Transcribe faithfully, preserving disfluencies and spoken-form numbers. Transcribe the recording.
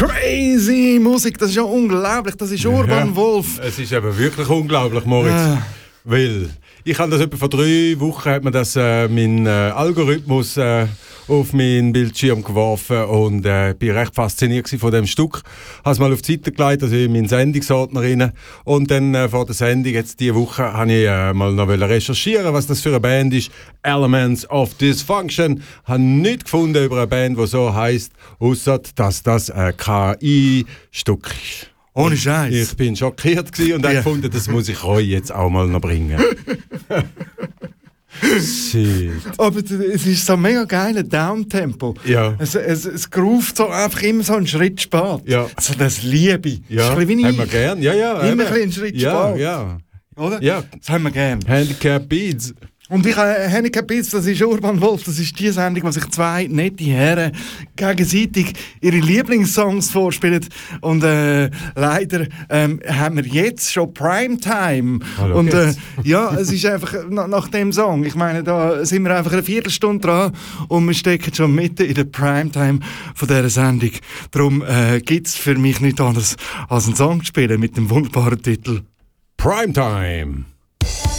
Crazy Musik, das ist ja unglaublich, das ist Urban Ja, Wolf. Es ist eben wirklich unglaublich, Moritz. Ah. Weil ich habe das etwa vor drei Wochen hat mir das äh, mein äh, Algorithmus äh, auf meinen Bildschirm geworfen und äh, bin recht fasziniert von dem Stück. Habe es mal auf die Seite gelegt, also in meinen Sendungsordner rein. Und dann äh, vor der Sendung jetzt diese Woche habe ich äh, mal noch recherchieren, was das für eine Band ist. Elements of Dysfunction. Habe nichts gefunden über eine Band, die so heisst, ausser dass das ein K I-Stück ist. Ohne Scheiß. Ich bin schockiert gewesen und habe Ja. gefunden, das muss ich euch jetzt auch mal noch bringen. Shit. Aber es ist so ein mega geiler Downtempo. Ja. Es, es, es groovt so einfach immer so einen Schritt spät. Ja. Also das liebe ich. Ja, Das ist ein bisschen wie haben wir ich. gern. Ja, ja. Immer eben. ein bisschen einen Schritt Ja, spät. ja. Oder? Ja. Das haben wir gern. Handicap Beats. Und ich habe Handicap Beats, das ist Urban Wolf, das ist die Sendung, wo sich zwei nette Herren gegenseitig ihre Lieblingssongs vorspielen. Und äh, leider ähm, haben wir jetzt schon Primetime. Hallo, und äh, geht's? ja, es ist einfach na, nach dem Song. Ich meine, da sind wir einfach eine Viertelstunde dran und wir stecken schon mitten in der Primetime von dieser Sendung. Darum äh, gibt es für mich nichts anderes als einen Song zu spielen mit dem wunderbaren Titel Primetime.